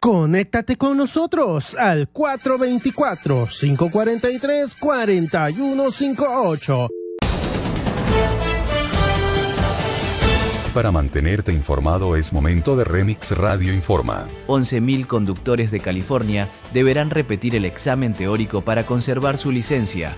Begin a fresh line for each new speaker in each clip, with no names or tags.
Conéctate con nosotros al 424-543-4158.
Para mantenerte informado es momento de Remix Radio Informa.
11.000 conductores de California deberán repetir el examen teórico para conservar su licencia.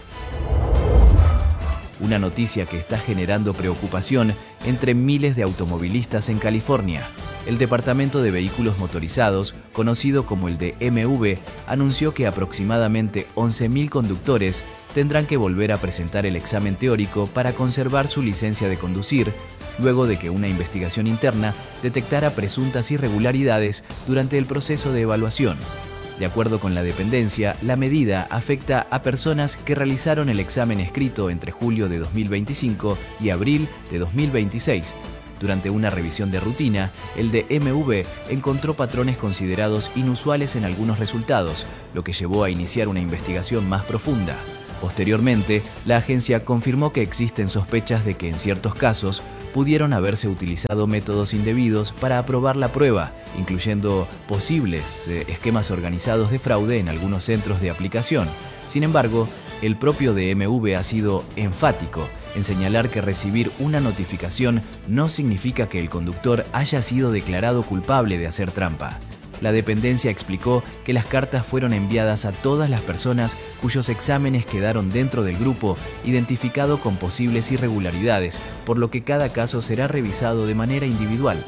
Una noticia que está generando preocupación entre miles de automovilistas en California. El Departamento de Vehículos Motorizados, conocido como el DMV, anunció que aproximadamente 11.000 conductores tendrán que volver a presentar el examen teórico para conservar su licencia de conducir, luego de que una investigación interna detectara presuntas irregularidades durante el proceso de evaluación. De acuerdo con la dependencia, la medida afecta a personas que realizaron el examen escrito entre julio de 2025 y abril de 2026. Durante una revisión de rutina, el DMV encontró patrones considerados inusuales en algunos resultados, lo que llevó a iniciar una investigación más profunda. Posteriormente, la agencia confirmó que existen sospechas de que en ciertos casos pudieron haberse utilizado métodos indebidos para aprobar la prueba, incluyendo posibles esquemas organizados de fraude en algunos centros de aplicación. Sin embargo, el propio DMV ha sido enfático en señalar que recibir una notificación no significa que el conductor haya sido declarado culpable de hacer trampa. La dependencia explicó que las cartas fueron enviadas a todas las personas cuyos exámenes quedaron dentro del grupo identificado con posibles irregularidades, por lo que cada caso será revisado de manera individual.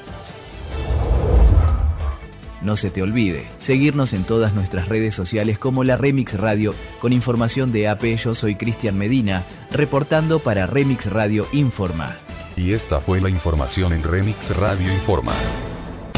No se te olvide seguirnos en todas nuestras redes sociales como la Remix Radio. Con información de AP, yo soy Cristian Medina, reportando para Remix Radio Informa.
Y esta fue la información en Remix Radio Informa.